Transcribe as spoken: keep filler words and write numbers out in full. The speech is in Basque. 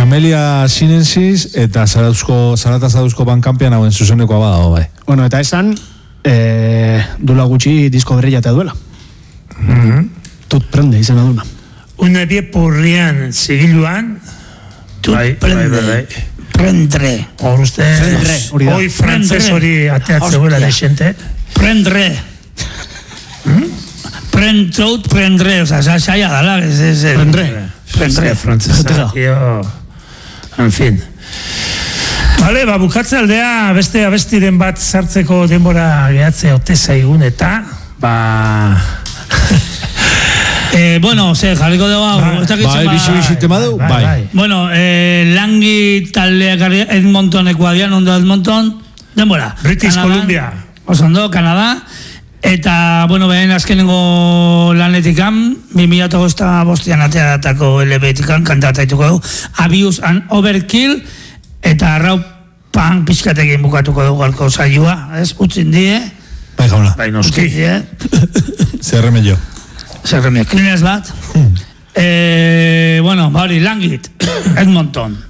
Amelia Sinensis eta Zarauzko, Zarata Zarauzko bankampian hauen zuzenekoa badago, bai. Bueno, eta esan, eh, dula gutxi disko berri jatea duela. Mm-hmm. Tut prende izena duna. Una die porrian zigiluan, Tut bai, prende. bai, bai, bai. Prendre. Hor uste, Prendre, hori da. hoi frantzes Prendre. hori ateatze guela Hostia. deixente. Prendre. Prentrout, prendre. Osa, sa- saia dala. ez- ez- ez- Prendre. Prendre. Frantzesa, Zatera. tio. En fin. Bale, ba, bukatze aldea beste abestiren bat sartzeko denbora gehatze ote zaigun eta, ba... Eh, bueno, ze, jarriko dugu hau. Bai, ez dakit bai, zenbat- bizi bizi tema du, bai. Bueno, eh, Langi taldeak ari- Edmontoneko adian, ondo Edmonton, denbora. British Kanada, Columbia. Oso ondo, Kanada. Eta, bueno, behen azkenengo lanetikan, bi mila eta bostean ateratako L P-tikan, kantataituko dugu, Abuse and Overkill, eta arrau pan pizkatekin bukatuko dugu galko saioa, ez? Utzin die, Bai, jauna. Bai, utzin noski. die, Zer remedio. zer remia, klinez bat. Eh, bueno, ba hori, Langit, Edmonton.